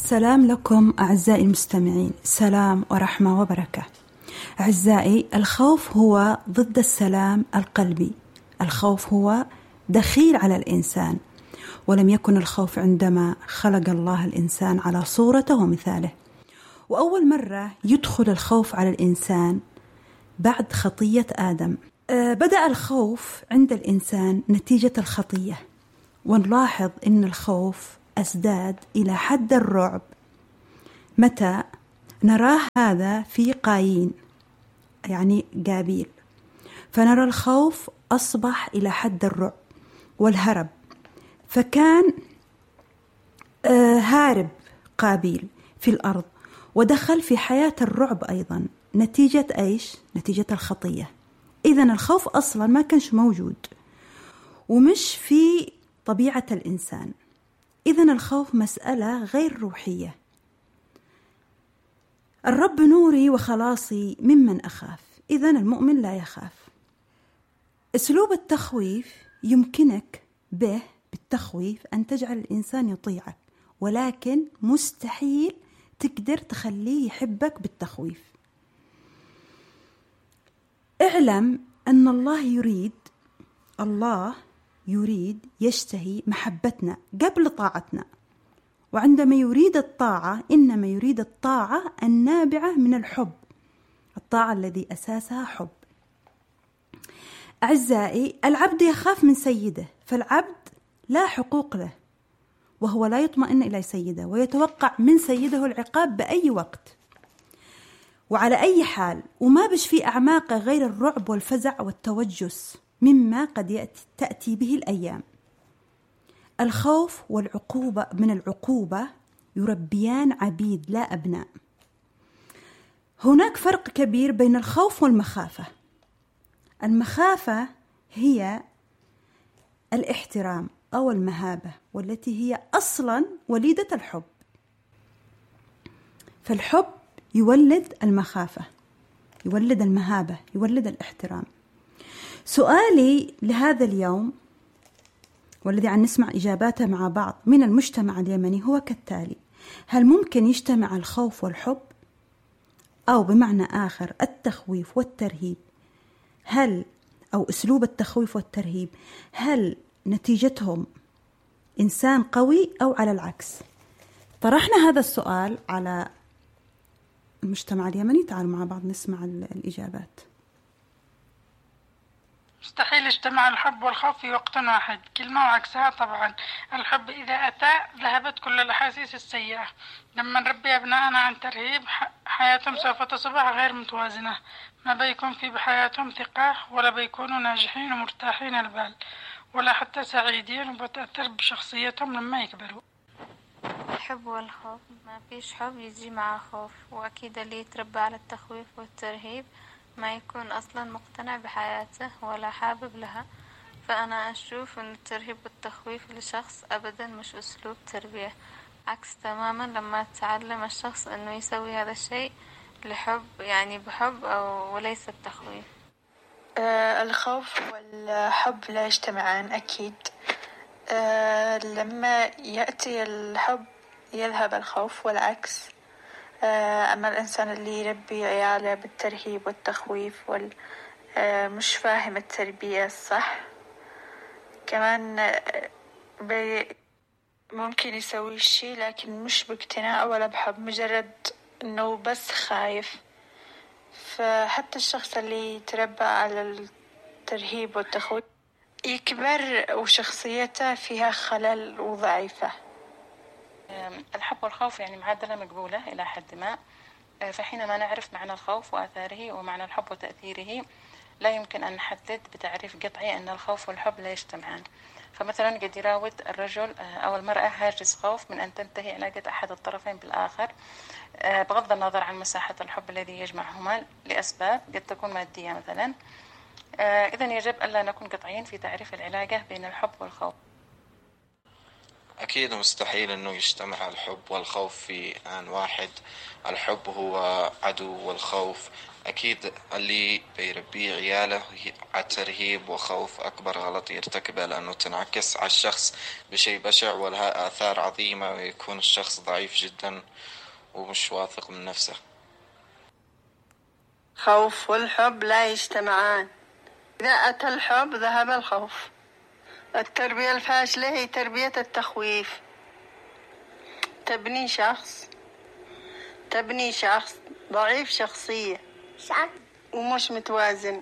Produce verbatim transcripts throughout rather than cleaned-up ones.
سلام لكم أعزائي المستمعين، سلام ورحمة وبركة. أعزائي، الخوف هو ضد السلام القلبي. الخوف هو دخيل على الإنسان، ولم يكن الخوف عندما خلق الله الإنسان على صورته ومثاله. وأول مرة يدخل الخوف على الإنسان بعد خطية آدم. أه بدأ الخوف عند الإنسان نتيجة الخطية، ونلاحظ أن الخوف أزداد إلى حد الرعب متى نراه هذا في قايين، يعني قابيل، فنرى الخوف أصبح إلى حد الرعب والهرب، فكان آه هارب قابيل في الأرض ودخل في حياة الرعب أيضا نتيجة إيش؟ نتيجة الخطية. إذن الخوف أصلا ما كانش موجود ومش في طبيعة الإنسان. إذن الخوف مسألة غير روحية. الرب نوري وخلاصي ممن أخاف، إذن المؤمن لا يخاف. أسلوب التخويف يمكنك به بالتخويف أن تجعل الإنسان يطيعك، ولكن مستحيل تقدر تخليه يحبك بالتخويف. اعلم أن الله يريد الله يريد يشتهي محبتنا قبل طاعتنا، وعندما يريد الطاعة إنما يريد الطاعة النابعة من الحب، الطاعة الذي أساسها حب. أعزائي، العبد يخاف من سيده، فالعبد لا حقوق له، وهو لا يطمئن إلى سيده، ويتوقع من سيده العقاب بأي وقت وعلى أي حال، وما بش في أعماقه غير الرعب والفزع والتوجس مما قد يأتي تأتي به الأيام. الخوف والعقوبة من العقوبة يربيان عبيد لا أبناء. هناك فرق كبير بين الخوف والمخافة. المخافة هي الاحترام أو المهابة، والتي هي أصلا وليدة الحب، فالحب يولد المخافة، يولد المهابة، يولد الاحترام. سؤالي لهذا اليوم والذي عن نسمع إجاباته مع بعض من المجتمع اليمني هو كالتالي: هل ممكن يجتمع الخوف والحب؟ أو بمعنى آخر التخويف والترهيب، هل أو أسلوب التخويف والترهيب هل نتيجتهم إنسان قوي أو على العكس؟ طرحنا هذا السؤال على المجتمع اليمني. تعالوا مع بعض نسمع الإجابات. مستحيل اجتمع الحب والخوف في وقت واحد، كلمة وعكسها طبعا. الحب إذا أتى ذهبت كل الأحاسيس السيئة. لما نربي أبنائنا عن ترهيب حياتهم سوف تصبح غير متوازنة، ما بيكون في بحياتهم ثقة، ولا بيكونوا ناجحين ومرتاحين البال، ولا حتى سعيدين، وبتأثر بشخصيتهم لما يكبروا. الحب والخوف، ما فيش حب يجي مع خوف، وأكيد اللي يتربى على التخويف والترهيب ما يكون أصلا مقتنع بحياته ولا حابب لها. فأنا أشوف أن الترهيب والتخويف لشخص أبدا مش أسلوب تربية، عكس تماما لما تعلم الشخص أنه يسوي هذا الشيء لحب، يعني بحب أو وليس التخويف. آه الخوف والحب لا يجتمعان أكيد. آه لما يأتي الحب يذهب الخوف والعكس. أما الإنسان اللي يربي عياله بالترهيب والتخويف ومش فاهم التربية الصح، كمان ممكن يسوي الشيء لكن مش باقتناع ولا بحب، مجرد إنه بس خايف. فحتى الشخص اللي يتربى على الترهيب والتخويف يكبر وشخصيته فيها خلل وضعيفة. الحب والخوف يعني معادلة مقبولة إلى حد ما، فحينما نعرف معنى الخوف وآثاره ومعنى الحب وتأثيره لا يمكن أن نحدد بتعريف قطعي أن الخوف والحب لا يجتمعان. فمثلا قد يراود الرجل أو المرأة هاجس خوف من أن تنتهي علاقة أحد الطرفين بالآخر، بغض النظر عن مساحة الحب الذي يجمعهما لأسباب قد تكون مادية مثلا. إذن يجب ألا نكون قطعيين في تعريف العلاقة بين الحب والخوف. أكيد مستحيل أنه يجتمع الحب والخوف في آن واحد. الحب هو عدو والخوف أكيد اللي بيربي عياله على ترهيب وخوف أكبر غلط يرتكبه، لأنه تنعكس على الشخص بشيء بشع ولها آثار عظيمة، ويكون الشخص ضعيف جدا ومش واثق من نفسه. خوف والحب لا يجتمعان، إذا أتى الحب ذهب الخوف. التربية الفاشلة هي تربية التخويف، تبني شخص تبني شخص ضعيف شخصية ومش متوازن.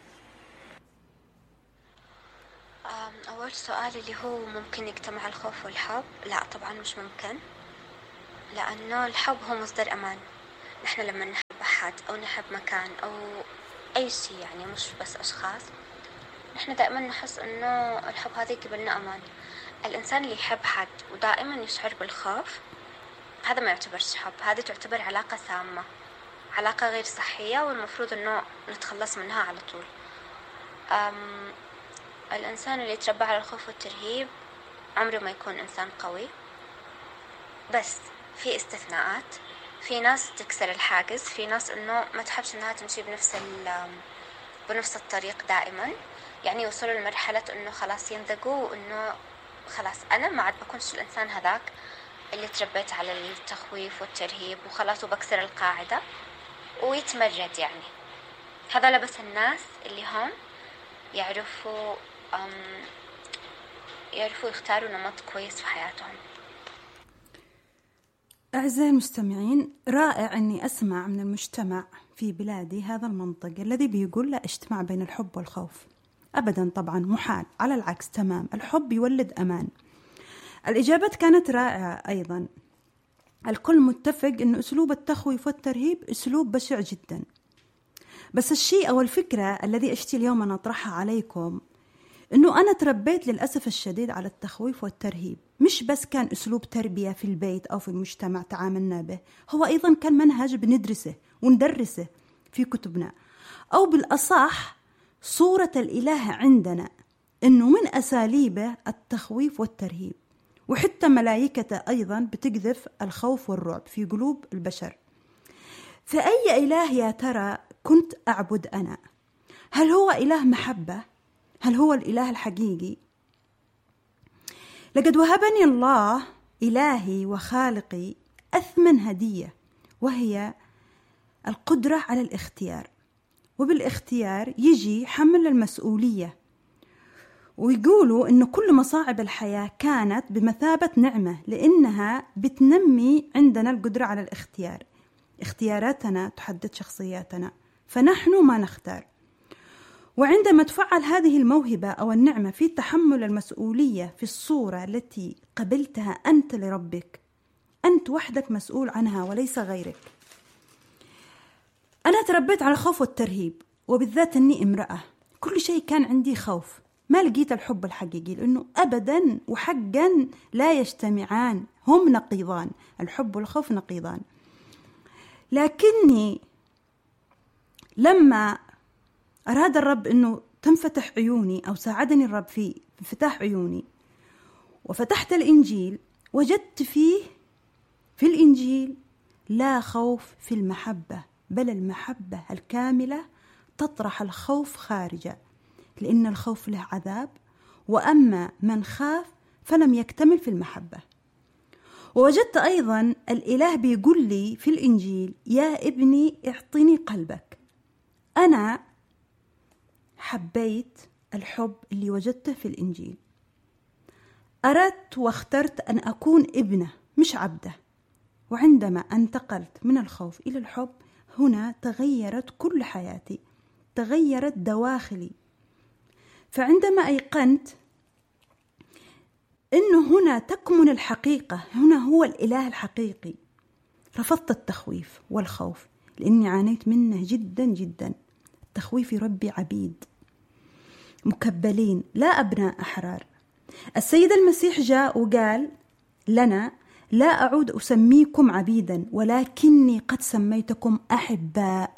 أول سؤال اللي هو ممكن يجتمع الخوف والحب، لا طبعا مش ممكن، لأنه الحب هو مصدر أمان. نحن لما نحب أحد أو نحب مكان أو أي شيء، يعني مش بس أشخاص، نحن دائما نحس إنه الحب هذا يجيب لنا أمان. الإنسان اللي يحب حد ودائما يشعر بالخوف، هذا ما يعتبرش حب، هذه تعتبر علاقة سامة، علاقة غير صحية، والمفروض إنه نتخلص منها على طول. أم الإنسان اللي يتربى على الخوف والترهيب عمره ما يكون إنسان قوي. بس في استثناءات، في ناس تكسر الحاجز، في ناس إنه ما تحبش إنها تمشي بنفس بنفس الطريق دائما، يعني يوصلوا لمرحلة إنه خلاص ينذقوا، وإنه خلاص أنا ما عاد بكونش الإنسان هذاك اللي تربيت على التخويف والترهيب وخلاص وبكسر القاعدة ويتمرد. يعني هذا بس الناس اللي هم يعرفوا أم يعرفوا يختاروا نمط كويس في حياتهم. أعزائي المستمعين، رائع أني أسمع من المجتمع في بلادي هذا المنطق الذي بيقول لا اجتماع بين الحب والخوف. أبدا، طبعا محال، على العكس تمام، الحب يولد أمان. الإجابات كانت رائعة أيضا، الكل متفق أن أسلوب التخويف والترهيب أسلوب بشع جدا. بس الشيء أو الفكرة الذي أشتي اليوم أن أطرحها عليكم أنه أنا تربيت للأسف الشديد على التخويف والترهيب، مش بس كان أسلوب تربية في البيت أو في المجتمع تعاملنا به، هو أيضا كان منهج بندرسه وندرسه في كتبنا، أو بالأصح صورة الإله عندنا أنه من أساليبه التخويف والترهيب، وحتى ملايكته أيضا بتقذف الخوف والرعب في قلوب البشر. فأي إله يا ترى كنت أعبد أنا؟ هل هو إله محبة؟ هل هو الإله الحقيقي؟ لقد وهبني الله إلهي وخالقي أثمن هدية، وهي القدرة على الاختيار، وبالاختيار يجي حمل المسؤولية. ويقولوا إنه كل مصاعب الحياة كانت بمثابة نعمة، لأنها بتنمي عندنا القدرة على الاختيار. اختياراتنا تحدد شخصياتنا، فنحن ما نختار. وعندما تفعل هذه الموهبة أو النعمة في تحمل المسؤولية في الصورة التي قبلتها أنت لربك، أنت وحدك مسؤول عنها وليس غيرك. أنا تربيت على الخوف والترهيب، وبالذات أني امرأة، كل شيء كان عندي خوف، ما لقيت الحب الحقيقي، لأنه أبدا وحقا لا يجتمعان، هم نقيضان، الحب والخوف نقيضان. لكني لما أراد الرب أنه تنفتح عيوني، أو ساعدني الرب في انفتاح عيوني، وفتحت الإنجيل، وجدت فيه في الإنجيل لا خوف في المحبة، بل المحبة الكاملة تطرح الخوف خارجا، لأن الخوف له عذاب، وأما من خاف فلم يكتمل في المحبة. ووجدت أيضا الإله بيقول لي في الإنجيل: يا ابني اعطني قلبك. أنا حبيت الحب اللي وجدته في الإنجيل، أردت واخترت أن أكون ابنة مش عبدة. وعندما انتقلت من الخوف إلى الحب، هنا تغيرت كل حياتي، تغيرت دواخلي. فعندما أيقنت إنه هنا تكمن الحقيقة، هنا هو الإله الحقيقي، رفضت التخويف والخوف، لأني عانيت منه جدا جدا. التخويف يربي عبيد مكبلين لا أبناء أحرار. السيد المسيح جاء وقال لنا: لا أعود أسميكم عبيدا، ولكني قد سميتكم أحباء.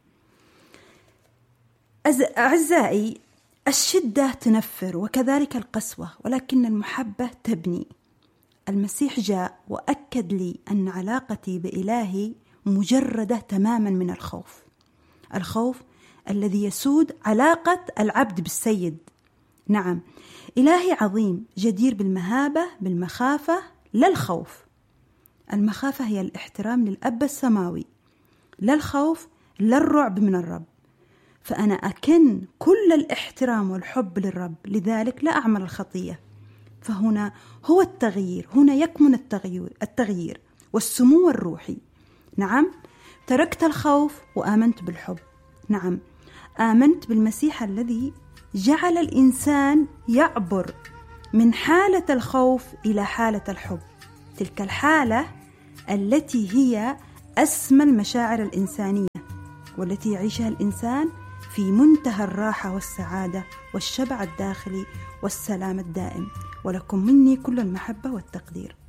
أعزائي، الشدة تنفر وكذلك القسوة، ولكن المحبة تبني. المسيح جاء وأكد لي أن علاقتي بإلهي مجردة تماما من الخوف. الخوف الذي يسود علاقة العبد بالسيد. نعم، إلهي عظيم جدير بالمهابة بالمخافة لا الخوف. المخافة هي الاحترام للأب السماوي، لا الخوف لا الرعب من الرب. فأنا أكن كل الاحترام والحب للرب، لذلك لا أعمل الخطية. فهنا هو التغيير، هنا يكمن التغيير, التغيير والسمو الروحي. نعم، تركت الخوف وآمنت بالحب. نعم، آمنت بالمسيح الذي جعل الإنسان يعبر من حالة الخوف إلى حالة الحب، تلك الحالة التي هي أسمى المشاعر الإنسانية، والتي يعيشها الإنسان في منتهى الراحة والسعادة والشبع الداخلي والسلام الدائم. ولكم مني كل المحبة والتقدير.